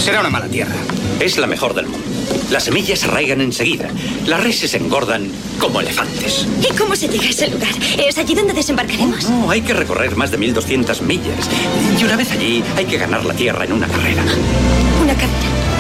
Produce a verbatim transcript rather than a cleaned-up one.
Será una mala tierra. Es la mejor del mundo. Las semillas se arraigan enseguida. Las reses engordan como elefantes. ¿Y cómo se llega a ese lugar? ¿Es allí donde desembarcaremos? No, hay que recorrer más de mil doscientas millas. Y una vez allí, hay que ganar la tierra en una carrera. Una carrera.